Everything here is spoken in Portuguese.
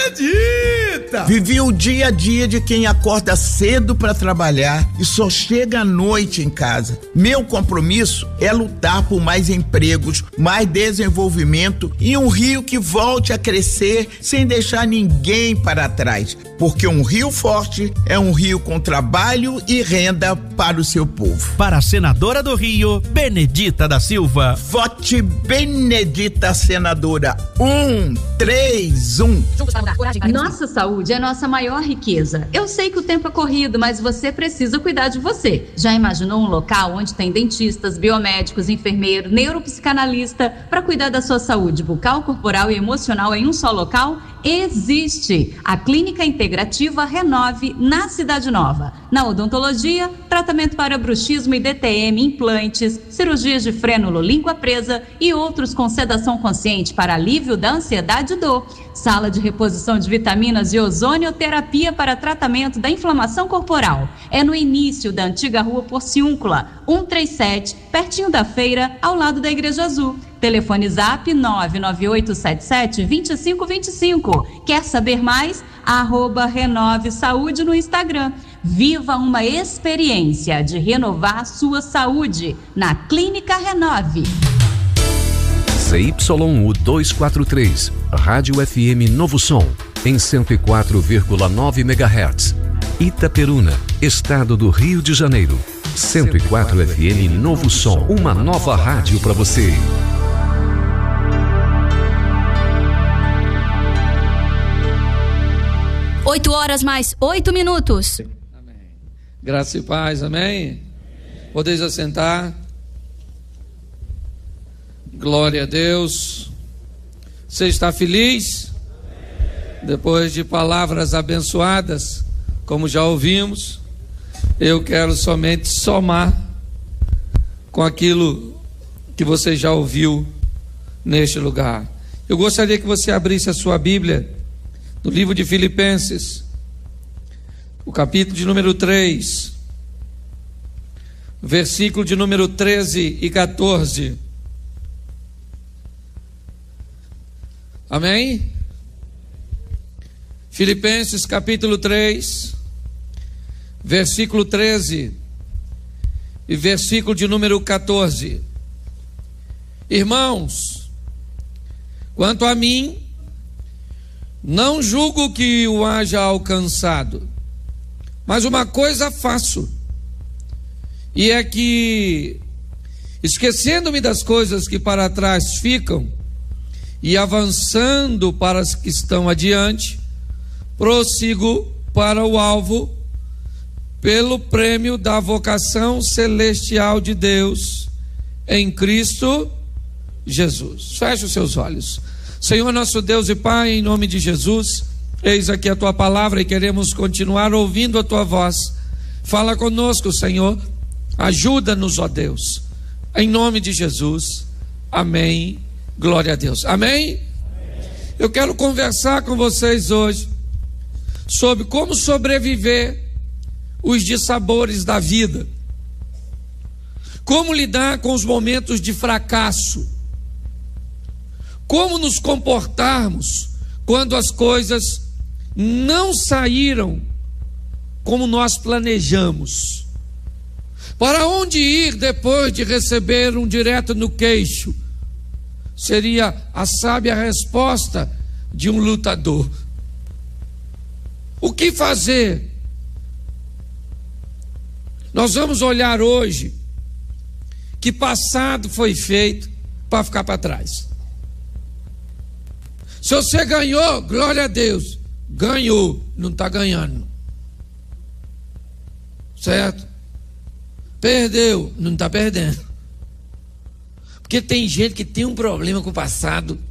Benedita! Vivi o dia a dia de quem acorda cedo para trabalhar e só chega à noite em casa. Meu compromisso é lutar por mais empregos, mais desenvolvimento e um Rio que volte a crescer sem deixar ninguém para trás. Porque um Rio forte é um Rio com trabalho e renda para o seu povo. Para a senadora do Rio, Benedita da Silva. Vote Benedita, senadora. 131. Nossa saúde é nossa maior riqueza. Eu sei que o tempo é corrido, mas você precisa cuidar de você. Já imaginou um local onde tem dentistas, biomédicos, enfermeiro, neuropsicanalista para cuidar da sua saúde bucal, corporal e emocional em um só local? Existe a Clínica Integrativa Renove na Cidade Nova. Na odontologia, tratamento para bruxismo e DTM, implantes, cirurgias de frênulo, língua presa e outros com sedação consciente para alívio da ansiedade e dor. Sala de reposição de vitaminas e ozonioterapia para tratamento da inflamação corporal. É no início da antiga Rua Porciúncula, 137, pertinho da feira, ao lado da Igreja Azul. Telefone Zap 99877-2525. Quer saber mais? @Renove Saúde no Instagram. Viva uma experiência de renovar sua saúde na Clínica Renove. ZYU 243, Rádio FM Novo Som, em 104,9 MHz. Itaperuna, Estado do Rio de Janeiro. 104 FM Novo Som, uma nova rádio para você. 8h mais 8 minutos. Amém. Graça e paz, amém? Podeis assentar. Glória a Deus. Você está feliz? Depois de palavras abençoadas, como já ouvimos, eu quero somente somar com aquilo que você já ouviu neste lugar. Eu gostaria que você abrisse a sua Bíblia no livro de Filipenses, o capítulo de número 3, versículo de número 13 e 14. Amém? Filipenses capítulo 3, versículo 13 e versículo de número 14. Irmãos, quanto a mim, não julgo que o haja alcançado, mas uma coisa faço, e é que, esquecendo-me das coisas que para trás ficam, e avançando para as que estão adiante, prossigo para o alvo, pelo prêmio da vocação celestial de Deus, em Cristo Jesus. Feche os seus olhos. Senhor nosso Deus e Pai, em nome de Jesus, eis aqui a Tua palavra e queremos continuar ouvindo a Tua voz. Fala conosco, Senhor, ajuda-nos, ó Deus, em nome de Jesus, amém, glória a Deus, amém? Eu quero conversar com vocês hoje sobre como sobreviver os dissabores da vida, como lidar com os momentos de fracasso, como nos comportarmos quando as coisas não saíram como nós planejamos, para onde ir depois de receber um direto no queixo, seria a sábia resposta de um lutador. O que fazer? Nós vamos olhar hoje que passado foi feito para ficar para trás. Se você ganhou, glória a Deus, ganhou, não está ganhando, certo? Perdeu, não está perdendo. Porque tem gente que tem um problema com o passado